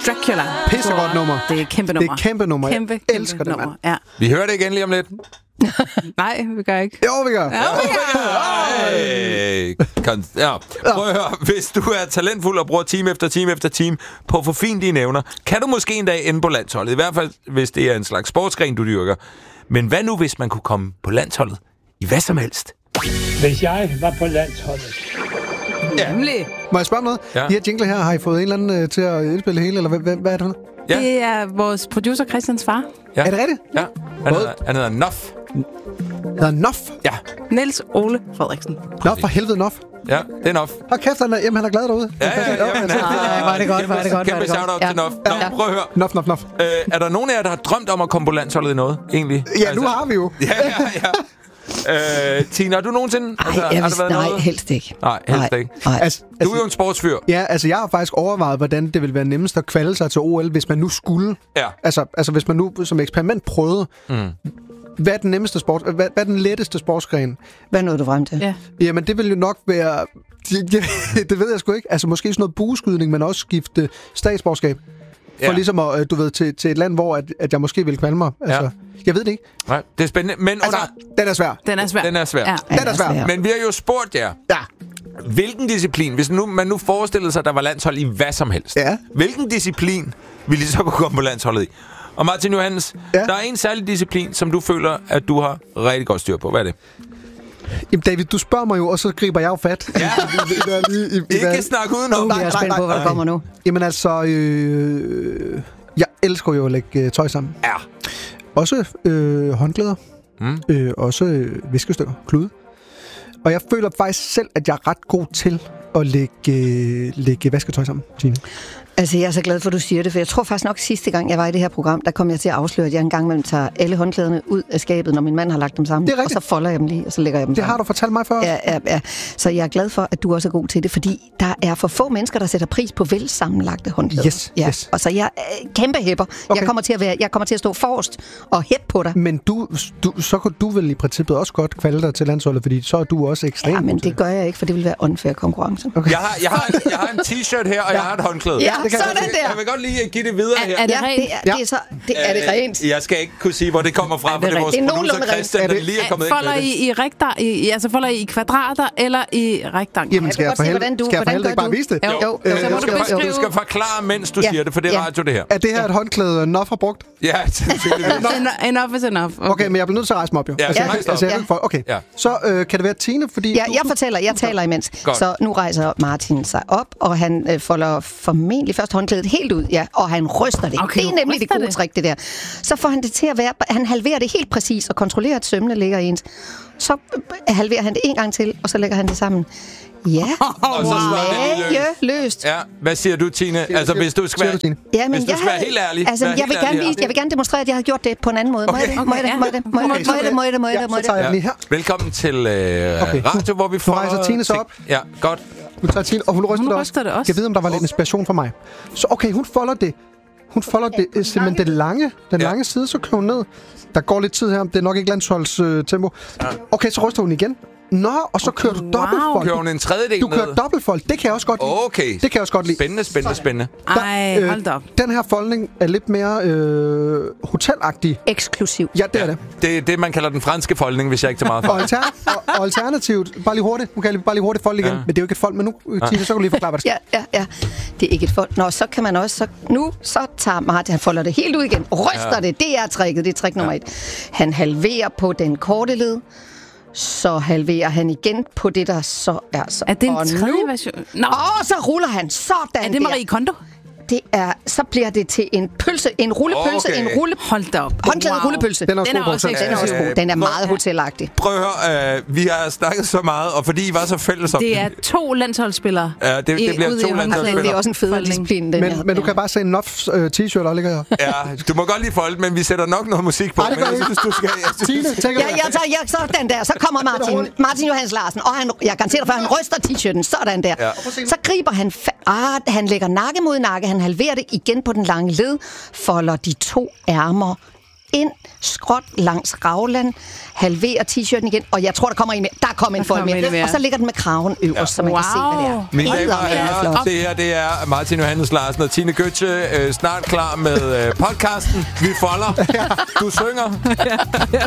Dracula. Pissegodt nummer. Det er et kæmpe nummer. Det er kæmpe nummer. Kæmpe elsker det, mand. Ja. Vi hører det igen lige om lidt. Nej, vi gør ikke. Jo, vi gør. Ja. Prøv at høre. Hvis du er talentfuld og bruger time efter time efter time på at forfine dine evner, kan du måske en dag ende på landsholdet. I hvert fald, hvis det er en slags sportsgren, du dyrker. Men hvad nu, hvis man kunne komme på landsholdet i hvad som helst? Hvis jeg var på landsholdet. Ja. Må jeg spørge om noget? Ja. De her jingler her, har I fået en eller anden til at indspille hele, eller hvad er det for noget? Ja. Det er vores producer Christians far. Ja. Er det rigtigt? Ja. Han hedder Noff. Hedder Noff? Ja. Niels Ole Frederiksen. Nå, for helvede Noff. Ja, det er Noff. Hold kæft, han er glad derude. Ja. Var det godt. Kæmpe shout-out til Noff. Nå, prøv at høre. Noff. Er der nogen af jer, der har drømt om at komme på landsholdet i noget, egentlig? Ja, nu har vi jo. Ja. Tina, har du nogensinde... Nej, helst ikke. Nej, helst ikke. Altså, Du er jo en sportsfyr. Ja, altså jeg har faktisk overvejet, hvordan det ville være nemmest at kvalde sig til OL, hvis man nu skulle. Ja. Altså hvis man nu som eksperiment prøvede, hvad er den nemmeste sport? Hvad er den letteste sportsgren? Hvad nåede du frem til? Ja. Jamen, det vil jo nok være... Det ved jeg sgu ikke. Altså måske sådan noget bueskydning, men også skifte statsborgerskab. For ligesom at, du ved, til et land, hvor at jeg måske vil kvalde mig. Altså, Ja. Jeg ved det ikke. Nej, det er spændende. Men Altså, den er svær. Den er svær. Den er svær. Ja. Den er svær. Men vi har jo spurgt jer. Ja. Hvilken disciplin, hvis man nu forestillede sig, at der var landshold i hvad som helst. Ja. Hvilken disciplin ville I så kunne komme på landsholdet i? Og Martin Johannes, Ja. der er en særlig disciplin, som du føler, at du har rigtig godt styr på. Hvad er det? Jamen David, du spørger mig jo, og så griber jeg jo fat. Ja. Ikke snak udenom. Jeg er spændt på, hvad der kommer nu. Jamen altså, jeg elsker jo at lægge tøj sammen. Ja. Også håndklæder. Også viskestykker, klude. Og jeg føler faktisk selv, at jeg er ret god til at lægge vasketøj sammen, Tine. Altså, jeg er så glad for, at du siger det, for jeg tror faktisk nok, sidste gang, jeg var i det her program, der kom jeg til at afsløre, at jeg en gang imellem tager alle håndklæderne ud af skabet, når min mand har lagt dem sammen. Det er rigtigt. Og så folder jeg dem lige, og så lægger jeg dem Det sammen. har du fortalt mig før. Ja. Så jeg er glad for, at du også er god til det, fordi der er for få mennesker, der sætter pris på vel sammenlagte håndklæder. Yes. Og så jeg er kæmpe hæpper. Okay. Jeg kommer til at stå forrest og hæppe på dig. Men så kunne du vel i princippet også godt kvalde dig til landsholdet, fordi så er du også ekstremt. Ja, men det gør jeg ikke, for det vil være unfair konkurrence. Okay. Jeg har en t-shirt her, og jeg har et håndklæde. Ja, det kan sådan jeg der. Jeg vil godt lige give det videre her. Er det rent? Er det rent? Jeg skal ikke kunne sige, hvor det kommer fra, for det er vores Det er producer nogenlunde rent. Christian, der lige er kommet ind Folder med det. folder I kvadrater eller i rektangler? Jamen, skal jeg for helvede ikke bare vise det? Jo. Så må du beskrive. Du skal forklare, mens du siger det, for det er radio, det her. Er det her et håndklæde, Noff har brugt? Ja, sandsynligvis. Enough is enough. Okay, men jeg bliver nødt til at rejse mig op, jo. Ja, Okay, så kan det være Tine, fordi... Ja, jeg taler imens. Godt. Så nu rejser Martin sig op, og han folder formentlig først håndklædet helt ud, og han ryster det. Okay, det er nemlig det gode trick, det der. Så får han det til at være... Han halverer det helt præcis og kontrollerer, at sømmene ligger i ens. Så halverer han det en gang til, og så lægger han det sammen. Ja, Og så svarer det lige løst. Ja, hvad siger du, Tine? Altså, hvis du skal være, Ja, men hvis du skal være helt ærlig. Altså, jeg vil gerne demonstrere, at jeg har gjort det på en anden måde. Må jeg det? Så tager jeg den lige her. Velkommen til radio, hvor vi får... Nu rejser Tine så op. Ja, godt. Nu tager Tine, og hun ryster det også. Jeg ved, om der var lidt inspiration for mig. Så okay, hun folder det. Hun folder det simpelthen den lange side, så kører hun ned. Der går lidt tid her, det er nok ikke landsholdstempo. Okay, så ryster hun igen. Nå, og så kører du dobbeltfold. Kører hun en tredjedel Du kører dobbeltfold. Det kan jeg også godt lide. Okay. Det kan jeg også godt lide. Spændende. Ej, hold da op. Den her foldning er lidt mere hotelagtig. Eksklusiv. Ja, det er det. Det er det, man kalder den franske foldning, hvis jeg ikke tager meget for. Og alternativt, bare lige hurtigt. Nu kan jeg bare lige hurtigt folde igen. Men det er jo ikke et fold, men nu, Tine, så kan du lige forklare, hvad det skal. Ja. Det er ikke et fold. Nå, så kan man også... Så tager Martin, han folder det helt ud igen. Ryster det. Det er tricket. Det er trick nummer 1. Han halverer på den korte led. Så halverer han igen på det, der så er så. Er det en tredje version? Og så ruller han sådan der. Er det Marie Kondo? Det er, så bliver det til en pølse, en rullepølse, Hold da op. håndklædet rullepølse. Den er også god. Den er meget hotelagtig. Prøv at høre, vi har snakket så meget, og fordi I var så fælles om det er 2 landsholdsspillere. Ja, det bliver 2 landsholdsspillere. Det er også en fed disciplin, den her. Men du kan bare se en Noffs t-shirt, der ligger her. Ja, du må godt lige folde, men vi sætter nok noget musik på. Men jeg synes, du skal... Tine, tænker jeg så den der. Så kommer Martin Johannes Larsen, og jeg garanterer dig for, han ryster t-shirten. Sådan der. Ja. Så griber han... han lægger nakke mod nakke. Han halverer det igen på den lange led. Folder de 2 ærmer ind, skråt langs Ravland, halverer t-shirten igen, og jeg tror, der kommer en mere. Der kommer en fold mere. Og så ligger den med kraven øverst, så man kan se, hvad det er. Mine damer og herrer, det her det er Martin Johannes Larsen og Tine Gøtzsche snart klar med podcasten. Vi folder. Du synger.